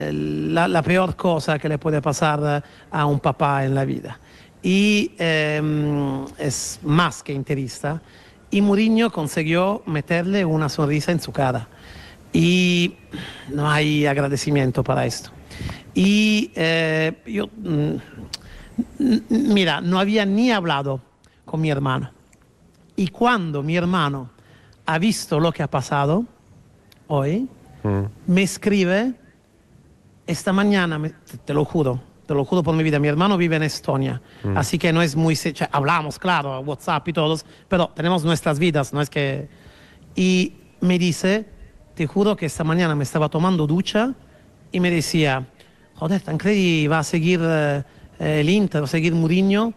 la peor cosa que le puede pasar a un papá en la vida. Y es más que interista. Y Mourinho consiguió meterle una sonrisa en su cara. Y no hay agradecimiento para esto. Y mira, no había ni hablado con mi hermano. Y cuando mi hermano ha visto lo que ha pasado hoy, me escribe esta mañana, te lo juro por mi vida, mi hermano vive en Estonia, así que no es muy... hablamos, claro, WhatsApp y todos, pero tenemos nuestras vidas, no es que... Y me dice, te juro que esta mañana me estaba tomando ducha y me decía, joder, Tancredi va a seguir el Inter, va a seguir Mourinho,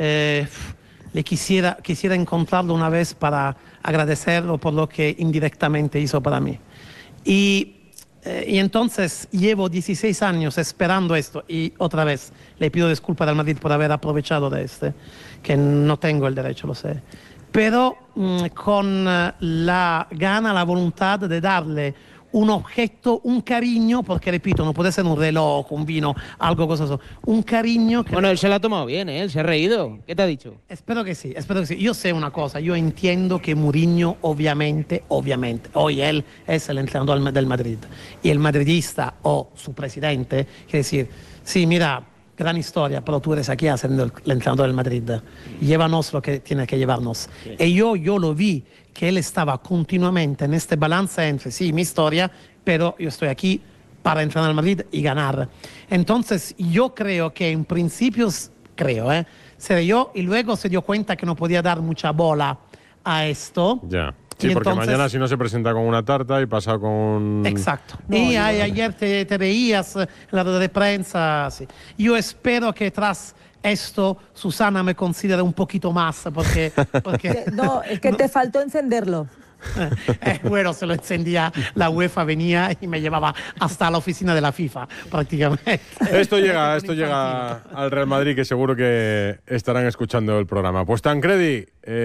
le quisiera encontrarlo una vez para agradecerlo por lo que indirectamente hizo para mí. Y entonces llevo 16 años esperando esto y otra vez le pido disculpas al Madrid por haber aprovechado de que no tengo el derecho, lo sé. Pero con la gana, la voluntad de darle un objeto, un cariño, porque repito, no puede ser un reloj, un vino, algo costoso, un cariño que... Bueno, él se lo ha tomado bien, ¿eh? Él se ha reído. ¿Qué te ha dicho? Espero que sí. Yo sé una cosa, yo entiendo que Mourinho, obviamente, hoy él es el entrenador del Madrid, y el madridista o su presidente, quiere decir, sí, mira, gran historia, pero tú eres aquí haciendo el entrenador del Madrid, llévanos lo que tiene que llevarnos. Sí. Y yo lo vi, que él estaba continuamente en este balance entre, sí, mi historia, pero yo estoy aquí para entrenar al Madrid y ganar. Entonces, yo creo que en principio, seré yo, y luego se dio cuenta que no podía dar mucha bola a esto. Ya. Sí, y porque entonces, mañana si no se presenta con una tarta y pasa con... Exacto. No, y ayer te veías en la rueda de prensa. Sí. Yo espero que tras esto Susana me considere un poquito más, porque no, es que te faltó encenderlo. Bueno, se lo encendía, la UEFA venía y me llevaba hasta la oficina de la FIFA, prácticamente. Esto llega al Real Madrid, que seguro que estarán escuchando el programa. Pues Tancredi,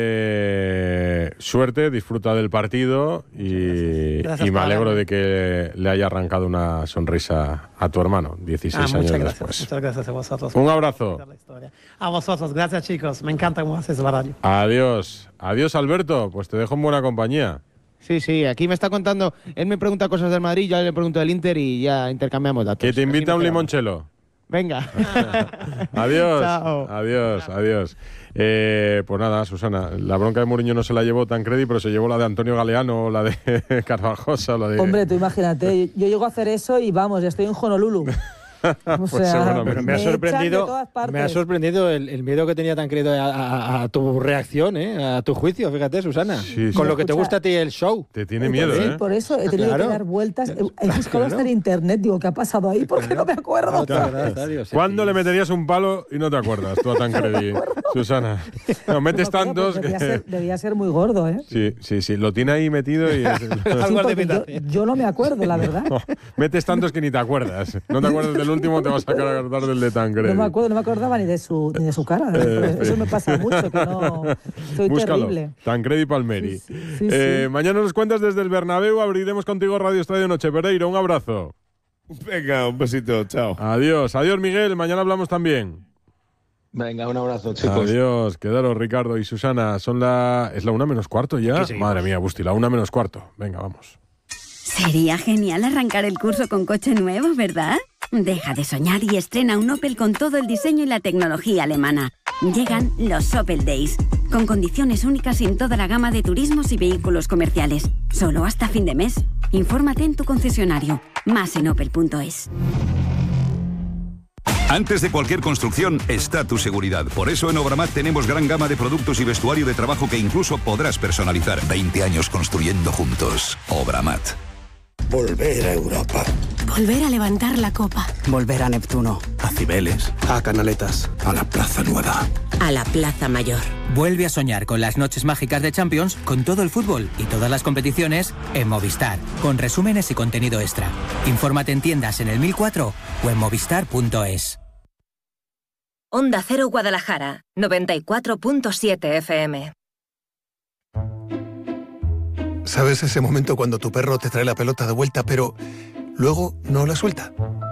suerte, disfruta del partido y me alegro de que le haya arrancado una sonrisa a tu hermano 16 años después. Muchas gracias a vosotros. Un abrazo. A vosotros, gracias chicos, me encanta cómo haces la radio. Adiós, Alberto, pues te dejo en buena compañía. Sí, aquí me está contando, él me pregunta cosas del Madrid, yo le pregunto del Inter y ya intercambiamos datos. Que te invita a un limonchelo. Venga. Adiós. Chao. Adiós. Pues nada, Susana, la bronca de Mourinho no se la llevó Tancredi, pero se llevó la de Antonio Galeano, la de Carvajosa, la de... Hombre, tú imagínate, yo llego a hacer eso y vamos, ya estoy en Honolulu. O sea, pero me ha sorprendido el miedo que tenía Tancredi a tu reacción, a tu juicio, fíjate, Susana. Sí, con lo que te gusta a ti el show. Te tiene miedo, sí, por eso he tenido que dar vueltas. He buscado hasta en internet, digo, ¿qué ha pasado ahí? Porque no me acuerdo. ¿Cuándo le meterías un palo y no te acuerdas tú a Tancredi, Susana? No, metes tantos que... Debía ser muy gordo, ¿eh? Sí, lo tiene ahí metido y... yo no me acuerdo, la verdad. No, metes tantos que ni te acuerdas. No te acuerdas del último, te vas a acordar del de Tancredi. No me acordaba ni de su cara. Eso me pasa mucho, que no... Soy terrible. Tancredi Palmeri. Sí. Mañana nos cuentas desde el Bernabéu, abriremos contigo Radio Estadio Noche. Pereiro, un abrazo. Venga, un besito, chao. Adiós, Miguel, mañana hablamos también. Venga, un abrazo, chicos. Adiós, quedaros Ricardo y Susana. ¿Es la 1:15 ya? Madre mía, Busti, la 1:15. Venga, vamos. Sería genial arrancar el curso con coche nuevo, ¿verdad? Deja de soñar y estrena un Opel con todo el diseño y la tecnología alemana. Llegan los Opel Days, con condiciones únicas en toda la gama de turismos y vehículos comerciales. Solo hasta fin de mes. Infórmate en tu concesionario. Más en opel.es. Antes de cualquier construcción está tu seguridad. Por eso en Obramat tenemos gran gama de productos y vestuario de trabajo que incluso podrás personalizar. 20 años construyendo juntos. Obramat. Volver a Europa. Volver a levantar la copa. Volver a Neptuno. A Cibeles. A Canaletas. A la Plaza Nueva. A la Plaza Mayor. Vuelve a soñar con las noches mágicas de Champions, con todo el fútbol y todas las competiciones en Movistar, con resúmenes y contenido extra. Infórmate en tiendas en el 1004 o en movistar.es. Onda Cero Guadalajara, 94.7 FM. ¿Sabes ese momento cuando tu perro te trae la pelota de vuelta, pero luego no la suelta?